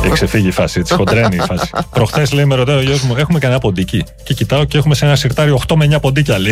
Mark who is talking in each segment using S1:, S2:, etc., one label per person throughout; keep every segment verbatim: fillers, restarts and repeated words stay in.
S1: Έχει ξεφύγει η φάση, τη χοντρένει η φάση. Προχθές λέει, με ρωτάει ο γιος μου, έχουμε κανένα ποντίκι? Και κοιτάω και έχουμε σε ένα σιρτάρι οκτώ με εννιά ποντίκια, λέει.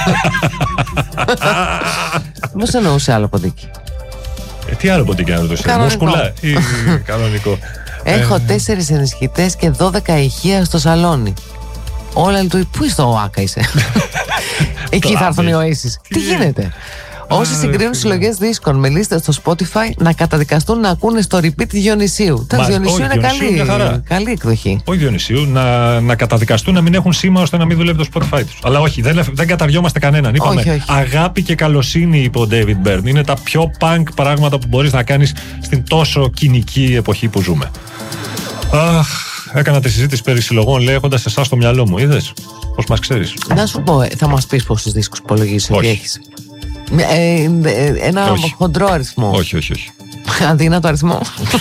S2: Πώς εννοούσε άλλο ποντίκι?
S1: Ε, τι άλλο ποντίκι να ρωτήσει? Μούσκουλα ή κανονικό?
S2: Έχω τέσσερις ενισχυτές και δώδεκα ηχεία στο σαλόνι. Όλα λειτουργεί. Πού είσαι το Άκα είσαι? Εκεί θα έρθουν οι Oasis. Τι γίνεται? Όσοι συγκρίνουν συλλογές δίσκων με λίστες στο Spotify να καταδικαστούν να ακούνε στο repeat Διονυσίου. Τα Διονυσίου είναι καλή, καλή εκδοχή.
S1: Όχι Διονυσίου, να, να καταδικαστούν να μην έχουν σήμα ώστε να μην δουλεύει το Spotify τους. Αλλά όχι, δεν, δεν καταριόμαστε κανέναν. Είπαμε, όχι, όχι. Αγάπη και καλοσύνη, είπε ο David Byrne. Είναι τα πιο punk πράγματα που μπορείς να κάνεις στην τόσο κοινική εποχή που ζούμε. Αχ, έκανα τη συζήτηση περί συλλογών, λέει, έχοντας εσάς στο μυαλό μου. Είδες πώς μας ξέρεις?
S2: Να σου πω, θα μας πεις πόσους δίσκους υπολογίζεις ότι έχεις? Ε, ε, ένα όχι. Χοντρό αριθμό.
S1: Όχι, όχι, όχι.
S2: Αδύνατο αριθμό.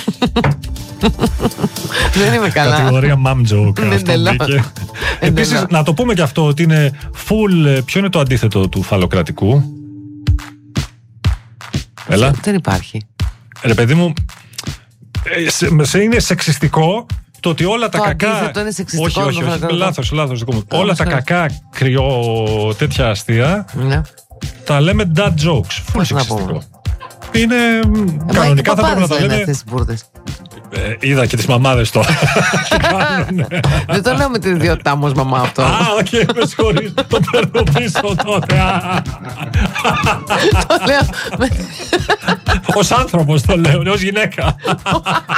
S2: Δεν είμαι καλά.
S1: Κατηγορία mom joke. Επίσης, να το πούμε και αυτό ότι είναι full. Ποιο είναι το αντίθετο του φαλοκρατικού? Έλα.
S2: Δεν υπάρχει.
S1: Ρε παιδί μου, σε, σε είναι σεξιστικό το ότι όλα τα
S2: το
S1: κακά.
S2: Είναι σεξιστικό,
S1: όχι, όχι, όχι. Λάθος, λάθος. Όλα τα κακά κρυό τέτοια αστεία.
S2: Ναι.
S1: Τα λέμε dad jokes. Full σεξιστικό. Είναι ε, κανονικά θα πρέπει να τα λέμε. Ε, είδα και τις μαμάδες τώρα.
S2: Δεν το λέω με την ιδιότητά μου ως μαμά αυτό.
S1: Α, οκ, με συγχωρείς. Το παίρνω πίσω τότε.
S2: Το λέω.
S1: Ως άνθρωπος το λέω, ως γυναίκα.